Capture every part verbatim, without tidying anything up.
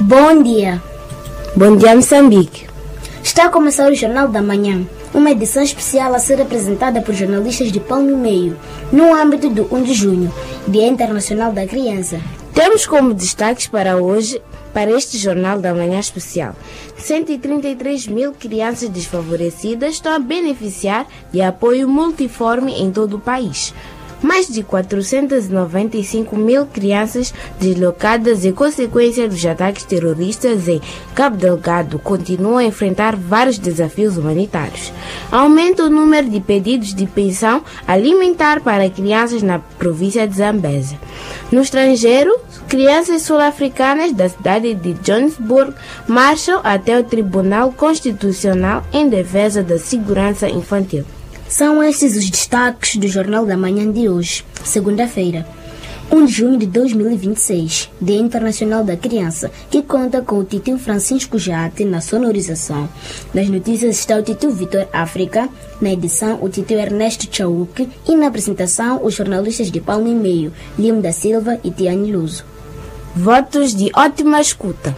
Bom dia. Bom dia, Moçambique. Está a começar o Jornal da Manhã, uma edição especial a ser apresentada por jornalistas de Palma e Meio, no âmbito do primeiro de junho, Dia Internacional da Criança. Temos como destaques para hoje, para este Jornal da Manhã especial, cento e trinta e três mil crianças desfavorecidas estão a beneficiar de apoio multiforme em todo o país. Mais de quatrocentos e noventa e cinco mil crianças deslocadas em consequência dos ataques terroristas em Cabo Delgado continuam a enfrentar vários desafios humanitários. Aumenta o número de pedidos de pensão alimentar para crianças na província de Zambésia. No estrangeiro, crianças sul-africanas da cidade de Johannesburg marcham até o Tribunal Constitucional em defesa da segurança infantil. São estes os destaques do Jornal da Manhã de hoje, segunda-feira, primeiro de junho de dois mil e vinte e seis, Dia Internacional da Criança, que conta com o titio Francisco Jate na sonorização. Nas notícias está o titio Vitor África, na edição o titio Ernesto Chauque e na apresentação os jornalistas de Palma e Meio, Limo da Silva e Tiane Luso. Votos de ótima escuta.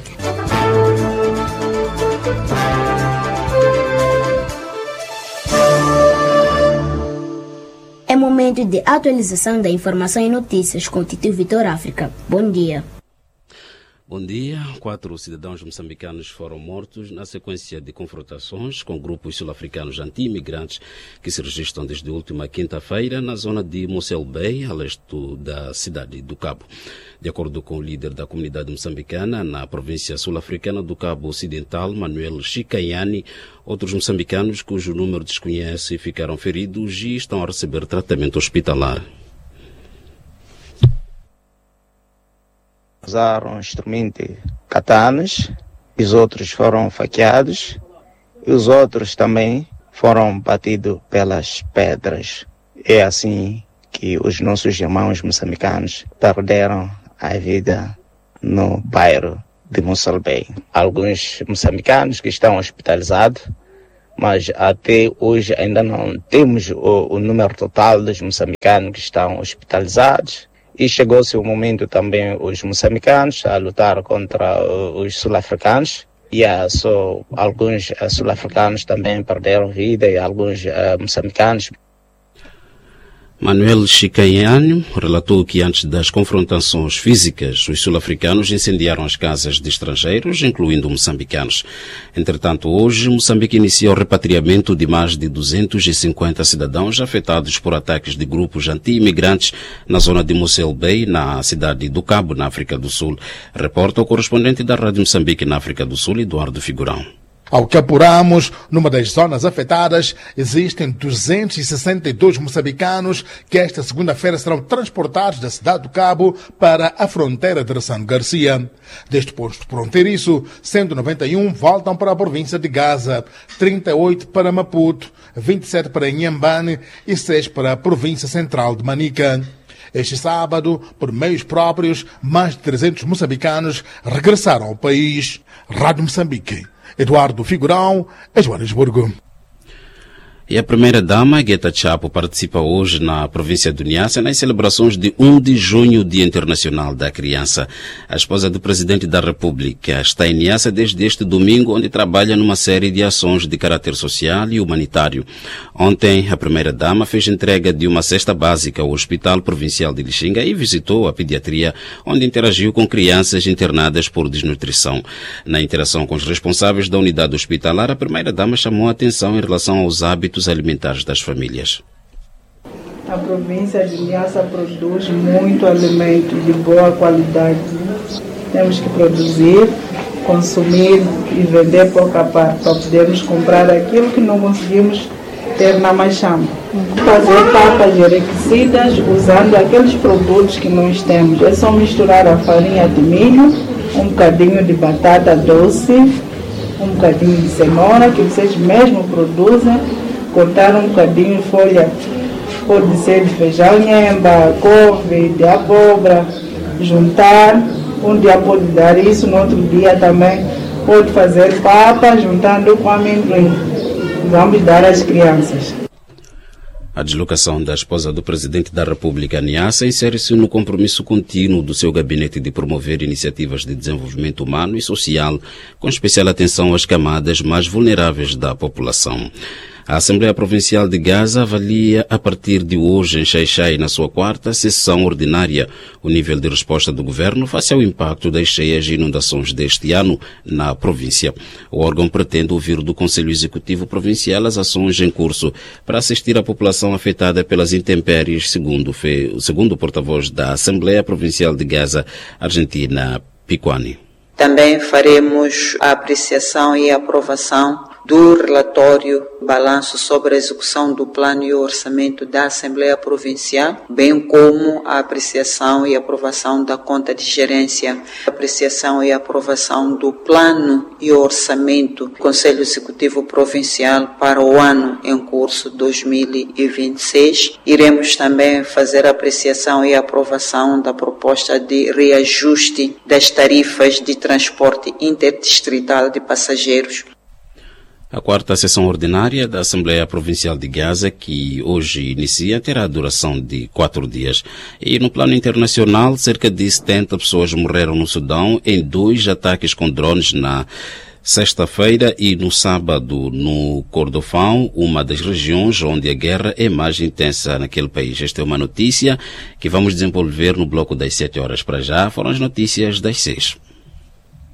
É momento de atualização da informação e notícias com o titio Vitor África. Bom dia. Bom dia. Quatro cidadãos moçambicanos foram mortos na sequência de confrontações com grupos sul-africanos anti-imigrantes que se registram desde a última quinta-feira na zona de Mossel Bay, a leste da cidade do Cabo. De acordo com o líder da comunidade moçambicana na província sul-africana do Cabo Ocidental, Manuel Chicaiani, outros moçambicanos cujo número desconhece ficaram feridos e estão a receber tratamento hospitalar. Usaram instrumento katanas, os outros foram faqueados e os outros também foram batidos pelas pedras. É assim que os nossos irmãos moçambicanos perderam a vida no bairro de Mossel Bay. Alguns moçambicanos que estão hospitalizados, mas até hoje ainda não temos o, o número total dos moçambicanos que estão hospitalizados. E chegou-se o momento também os moçambicanos a lutar contra os sul-africanos. E uh, só alguns uh, sul-africanos também perderam vida e alguns uh, moçambicanos. Manuel Chicaiani relatou que antes das confrontações físicas, os sul-africanos incendiaram as casas de estrangeiros, incluindo moçambicanos. Entretanto, hoje, Moçambique iniciou o repatriamento de mais de duzentos e cinquenta cidadãos afetados por ataques de grupos anti-imigrantes na zona de Mossel Bay, na cidade do Cabo, na África do Sul. Reporta o correspondente da Rádio Moçambique na África do Sul, Eduardo Figurão. Ao que apuramos, numa das zonas afetadas, existem duzentos e sessenta e dois moçambicanos que esta segunda-feira serão transportados da cidade do Cabo para a fronteira de Ressano Garcia. Deste posto fronteiriço, cento e noventa e um voltam para a província de Gaza, trinta e oito para Maputo, vinte e sete para Inhambane e seis para a província central de Manica. Este sábado, por meios próprios, mais de trezentos moçambicanos regressaram ao país. Rádio Moçambique. Eduardo Figurão, em Joanesburgo. E a primeira-dama, Gueta Chapo, participa hoje na província do Niassa nas celebrações de primeiro de junho, Dia Internacional da Criança. A esposa do Presidente da República está em Niassa desde este domingo, onde trabalha numa série de ações de caráter social e humanitário. Ontem, a primeira-dama fez entrega de uma cesta básica ao Hospital Provincial de Lixinga e visitou a pediatria, onde interagiu com crianças internadas por desnutrição. Na interação com os responsáveis da unidade hospitalar, a primeira-dama chamou a atenção em relação aos hábitos alimentares das famílias. A província de Niassa produz muito alimento de boa qualidade. Temos que produzir, consumir e vender pouco a pouco para podermos comprar aquilo que não conseguimos ter na Machamba. Fazer papas enriquecidas usando aqueles produtos que nós temos. É só misturar a farinha de milho, um bocadinho de batata doce, um bocadinho de cenoura que vocês mesmo produzem, cortar um bocadinho de folha, pode ser de feijão, nhemba, couve, de abóbora, juntar, um dia pode dar isso, no outro dia também pode fazer papa juntando com amendoim. Vamos dar às crianças. A deslocação da esposa do Presidente da República, Niassa, insere-se no compromisso contínuo do seu gabinete de promover iniciativas de desenvolvimento humano e social, com especial atenção às camadas mais vulneráveis da população. A Assembleia Provincial de Gaza avalia a partir de hoje em Xai-Xai, na sua quarta sessão ordinária, o nível de resposta do governo face ao impacto das cheias e inundações deste ano na província. O órgão pretende ouvir do Conselho Executivo Provincial as ações em curso para assistir a população afetada pelas intempéries, segundo, segundo o porta-voz da Assembleia Provincial de Gaza, Argentina, Piquani. Também faremos a apreciação e a aprovação do relatório balanço sobre a execução do plano e orçamento da Assembleia Provincial, bem como a apreciação e aprovação da conta de gerência, apreciação e aprovação do plano e orçamento do Conselho Executivo Provincial para o ano em curso dois mil e vinte e seis. Iremos também fazer a apreciação e aprovação da proposta de reajuste das tarifas de transporte interdistrital de passageiros. A quarta sessão ordinária da Assembleia Provincial de Gaza, que hoje inicia, terá duração de quatro dias. E no plano internacional, cerca de setenta pessoas morreram no Sudão em dois ataques com drones na sexta-feira e no sábado no Kordofão, uma das regiões onde a guerra é mais intensa naquele país. Esta é uma notícia que vamos desenvolver no bloco das sete horas. Para já, foram as notícias das seis.